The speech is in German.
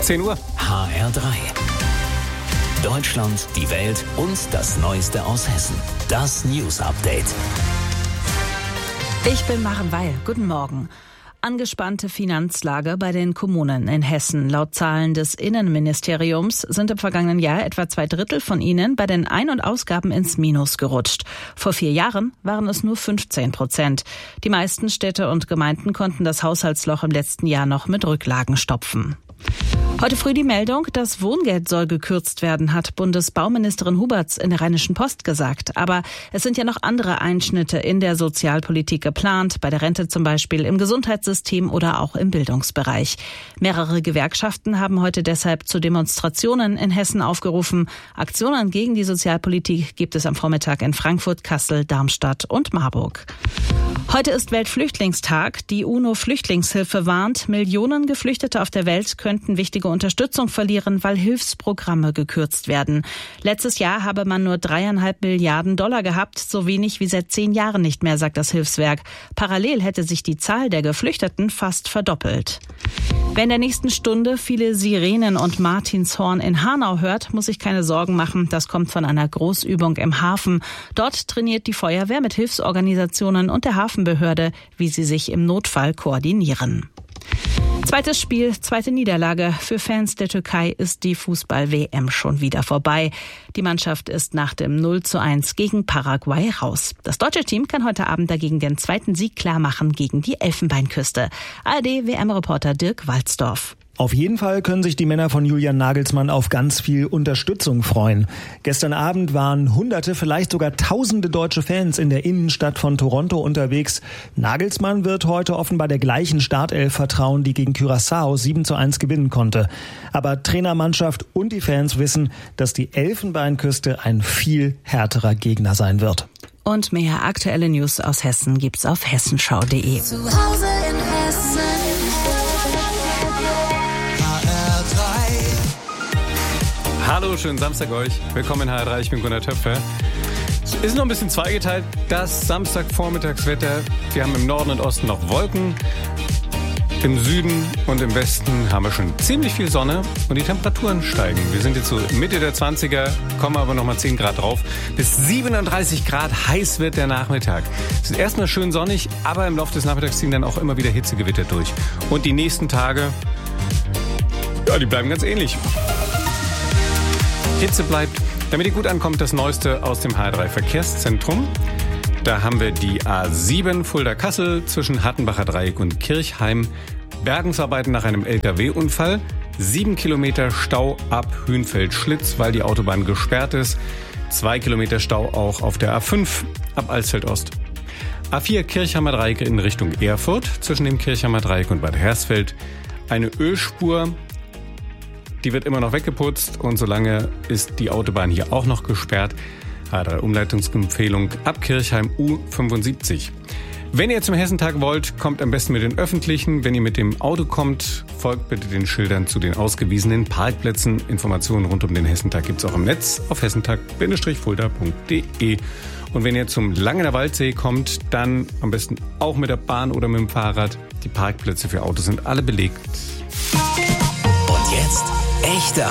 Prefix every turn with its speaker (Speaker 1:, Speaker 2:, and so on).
Speaker 1: 10 Uhr.
Speaker 2: HR3. Deutschland, die Welt und das Neueste aus Hessen. Das News Update.
Speaker 3: Ich bin Maren Weil. Guten Morgen. Angespannte Finanzlage bei den Kommunen in Hessen. Laut Zahlen des Innenministeriums sind im vergangenen Jahr etwa 2/3 von ihnen bei den Ein- und Ausgaben ins Minus gerutscht. Vor 4 Jahren waren es nur 15%. Die meisten Städte und Gemeinden konnten das Haushaltsloch im letzten Jahr noch mit Rücklagen stopfen. Heute früh die Meldung, das Wohngeld soll gekürzt werden, hat Bundesbauministerin Huberts in der Rheinischen Post gesagt. Aber es sind ja noch andere Einschnitte in der Sozialpolitik geplant, bei der Rente zum Beispiel, im Gesundheitssystem oder auch im Bildungsbereich. Mehrere Gewerkschaften haben heute deshalb zu Demonstrationen in Hessen aufgerufen. Aktionen gegen die Sozialpolitik gibt es am Vormittag in Frankfurt, Kassel, Darmstadt und Marburg. Heute ist Weltflüchtlingstag. Die UNO-Flüchtlingshilfe warnt, Millionen Geflüchtete auf der Welt könnten wichtige Unterstützung verlieren, weil Hilfsprogramme gekürzt werden. Letztes Jahr habe man nur $3,5 Milliarden gehabt, so wenig wie seit 10 Jahren nicht mehr, sagt das Hilfswerk. Parallel hätte sich die Zahl der Geflüchteten fast verdoppelt. Wer in der nächsten Stunde viele Sirenen und Martinshorn in Hanau hört, muss sich keine Sorgen machen. Das kommt von einer Großübung im Hafen. Dort trainiert die Feuerwehr mit Hilfsorganisationen und der Hafenbehörde, wie sie sich im Notfall koordinieren. Zweites Spiel, zweite Niederlage. Für Fans der Türkei ist die Fußball-WM schon wieder vorbei. Die Mannschaft ist nach dem 0:1 gegen Paraguay raus. Das deutsche Team kann heute Abend dagegen den zweiten Sieg klarmachen gegen die Elfenbeinküste. ARD-WM-Reporter Dirk Walzdorf.
Speaker 4: Auf jeden Fall können sich die Männer von Julian Nagelsmann auf ganz viel Unterstützung freuen. Gestern Abend waren Hunderte, vielleicht sogar Tausende deutsche Fans in der Innenstadt von Toronto unterwegs. Nagelsmann wird heute offenbar der gleichen Startelf vertrauen, die gegen Curaçao 7:1 gewinnen konnte. Aber Trainermannschaft und die Fans wissen, dass die Elfenbeinküste ein viel härterer Gegner sein wird.
Speaker 3: Und mehr aktuelle News aus Hessen gibt's auf hessenschau.de.
Speaker 5: Zu Hause in Hessen.
Speaker 1: Hallo, schönen Samstag euch. Willkommen in HR3, ich bin Gunnar Töpfer. Es ist noch ein bisschen zweigeteilt, das Samstagvormittagswetter. Wir haben im Norden und Osten noch Wolken. Im Süden und im Westen haben wir schon ziemlich viel Sonne und die Temperaturen steigen. Wir sind jetzt so Mitte der 20er, kommen aber noch mal 10 Grad drauf. Bis 37 Grad heiß wird der Nachmittag. Es ist erstmal schön sonnig, aber im Laufe des Nachmittags ziehen dann auch immer wieder Hitzegewitter durch. Und die nächsten Tage, ja, die bleiben ganz ähnlich. Hitze bleibt. Damit ihr gut ankommt, das Neueste aus dem HR3 Verkehrszentrum. Da haben wir die A7 Fulda-Kassel zwischen Hattenbacher Dreieck und Kirchheim. Bergungsarbeiten nach einem LKW-Unfall. 7 Kilometer Stau ab Hünfeld-Schlitz, weil die Autobahn gesperrt ist. 2 Kilometer Stau auch auf der A5 ab Alsfeld-Ost. A4 Kirchheimer Dreieck in Richtung Erfurt zwischen dem Kirchheimer Dreieck und Bad Hersfeld. Eine Ölspur. Die wird immer noch weggeputzt und solange ist die Autobahn hier auch noch gesperrt. HR3 Umleitungsempfehlung ab Kirchheim U75. Wenn ihr zum Hessentag wollt, kommt am besten mit den Öffentlichen. Wenn ihr mit dem Auto kommt, folgt bitte den Schildern zu den ausgewiesenen Parkplätzen. Informationen rund um den Hessentag gibt's auch im Netz auf hessentag-fulda.de. Und wenn ihr zum Langener Waldsee kommt, dann am besten auch mit der Bahn oder mit dem Fahrrad. Die Parkplätze für Autos sind alle belegt.
Speaker 2: Und jetzt echte